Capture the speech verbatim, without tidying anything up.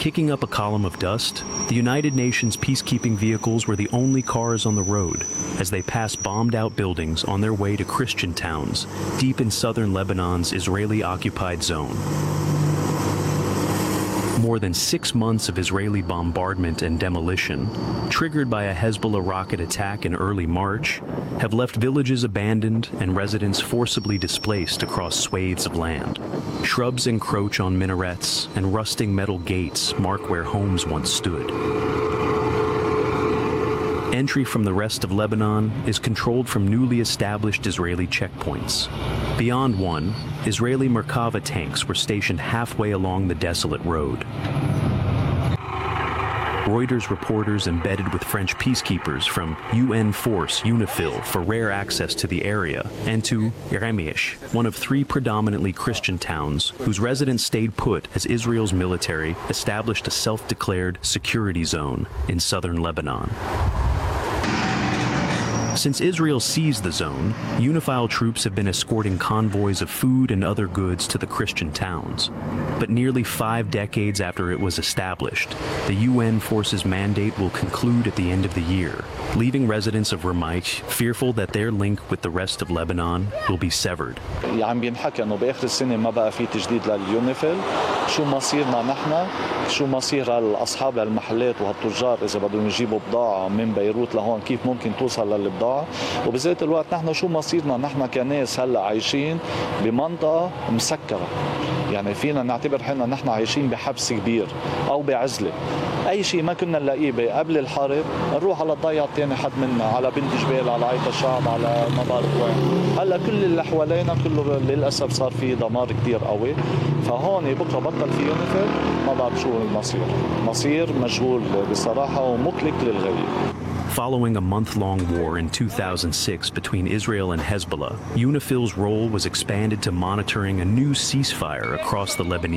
Kicking up a column of dust, the United Nations peacekeeping vehicles were the only cars on the road as they passed bombed-out buildings on their way to Christian towns deep in southern Lebanon's Israeli-occupied zone. More than six months of Israeli bombardment and demolition, triggered by a Hezbollah rocket attack in early March, have left villages abandoned and residents forcibly displaced across swathes of land. Shrubs encroach on minarets, and rusting metal gates mark where homes once stood. Entry from the rest of Lebanon is controlled from newly established Israeli checkpoints. Beyond one, Israeli Merkava tanks were stationed halfway along the desolate road. Reuters reporters embedded with French peacekeepers from U N force UNIFIL for rare access to the area, and to Eremish, one of three predominantly Christian towns whose residents stayed put as Israel's military established a self-declared security zone in southern Lebanon. Since Israel seized the zone, UNIFIL troops have been escorting convoys of food and other goods to the Christian towns. But nearly five decades after it was established, the U N forces' mandate will conclude at the end of the year, leaving residents of Ramaich fearful that their link with the rest of Lebanon will be severed. عم بينحكى انه باخر السنه ما بقى في تجديد لليونيفيل، شو مصيرنا نحن؟ شو مصير هالاصحاب هالمحلات وهالتجار اذا بدهم يجيبوا بضاعه من بيروت لهون، كيف ممكن توصل للبضاعه؟ وبذات الوقت نحن شو مصيرنا نحن كناس هلا عايشين بمنطقه مسكره، يعني فينا نعتبر حالنا نحن عايشين بحبس كبير او بعزله. اي شيء ما كنا نلاقيه قبل الحرب نروح على الضيعه الثاني حد منا، على بنت جبال، على عيط الشعب، على ما بعرف وين. هلا كل اللي حوالينا كله للاسف صار في دمار كثير قوي، فهون بكره بطل في يونيفيل ما بعرف شو المصير. مصير مجهول بصراحه ومقلق للغايه. Following a month-long war in two thousand six between Israel and Hezbollah, UNIFIL's role was expanded to monitoring a new ceasefire across the Lebanese